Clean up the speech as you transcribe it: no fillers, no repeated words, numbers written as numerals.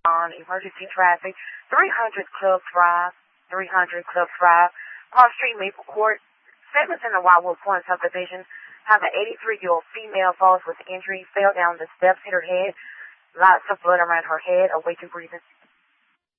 on emergency traffic, 300 Club Drive, 300 Club Drive, Park Street, Maple Court. Statements in the Wildwood Point subdivision have an 83-year-old female falls with injury, fell down the steps, hit her head, lots of blood around her head, awaiting breathing.